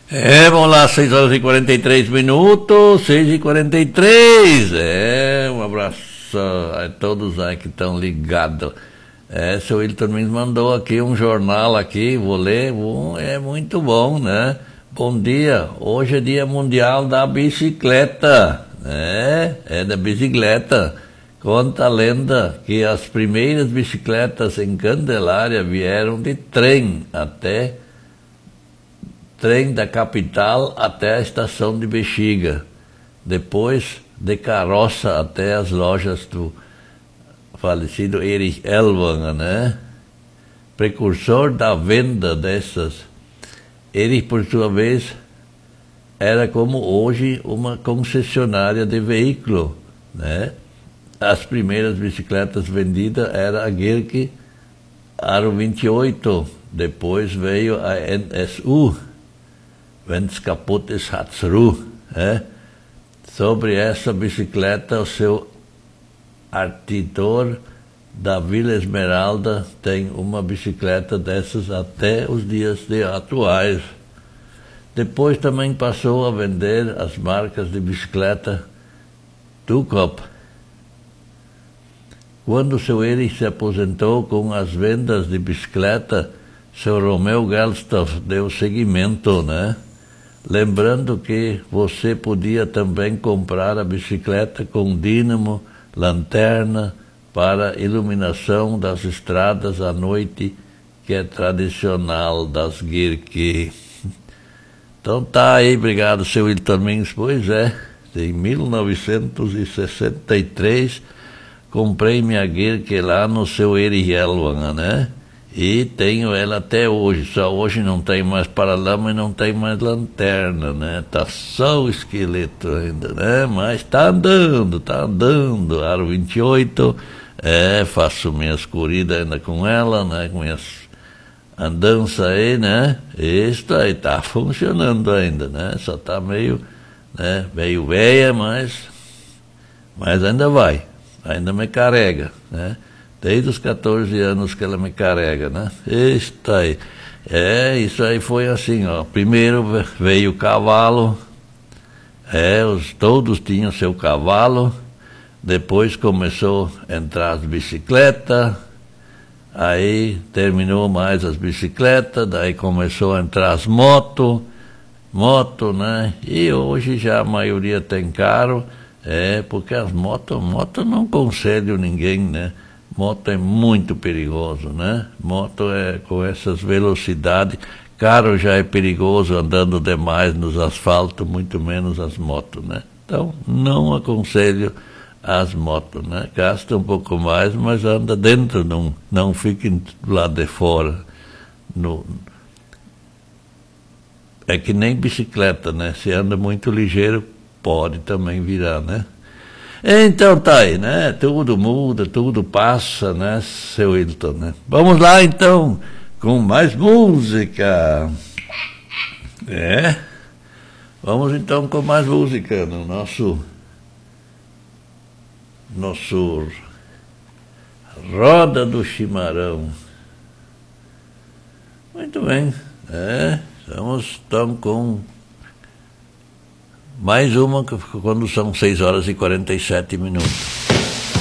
Vamos lá, 6 horas e 43 minutos, 6h43. Um abraço a todos aí que estão ligados. Seu Wilton me mandou aqui um jornal aqui, vou ler, é muito bom, né? Bom dia, hoje é Dia Mundial da Bicicleta, da bicicleta. Conta a lenda que as primeiras bicicletas em Candelária vieram de trem da capital até a estação de Bexiga, depois de carroça até as lojas do falecido Erich Ellwanger, né? Precursor da venda dessas. Erich, por sua vez, era como hoje uma concessionária de veículo, né? As primeiras bicicletas vendidas era a Gierke Aro 28, depois veio a NSU, Wenn's kaputt ist, hat's Ruhe. Sobre essa bicicleta, o seu artidor da Vila Esmeralda tem uma bicicleta dessas até os dias atuais. Depois também passou a vender as marcas de bicicleta Tukop. Quando seu Erich se aposentou com as vendas de bicicleta, seu Romeu Gelstoff deu seguimento, né? Lembrando que você podia também comprar a bicicleta com dínamo, lanterna, para iluminação das estradas à noite, que é tradicional das Gierke. Então tá aí, obrigado, seu Wilton Mins. Pois é, em 1963, comprei minha Gierke lá no seu Erich Ellwanger, né? E tenho ela até hoje, só hoje não tem mais paralama e não tem mais lanterna, né? Tá só o esqueleto ainda, né? Mas tá andando, Aro 28, faço minhas corridas ainda com ela, né? Com minhas andanças aí, né? Isso aí tá funcionando ainda, né? Só tá meio velha, mas ainda vai, ainda me carrega, né? Desde os 14 anos que ela me carrega, né? Está aí. Isso aí foi assim, ó. Primeiro veio o cavalo, todos tinham seu cavalo, depois começou a entrar as bicicletas, aí terminou mais as bicicletas, daí começou a entrar as moto, né? E hoje já a maioria tem carro, porque as moto não aconselho ninguém, né? Moto é muito perigoso, né? Moto é com essas velocidades. Carro já é perigoso andando demais nos asfaltos, muito menos as motos, né? Então, não aconselho as motos, né? Gasta um pouco mais, mas anda dentro, não fique do lado de fora. É que nem bicicleta, né? Se anda muito ligeiro, pode também virar, né? Então tá aí, né? Tudo muda, tudo passa, né, seu Wilton, né? Vamos lá, então, com mais música. Vamos, então, com mais música no nosso Roda do Chimarrão. Muito bem, estamos, então, com mais uma, quando são 6 horas e 47 minutos.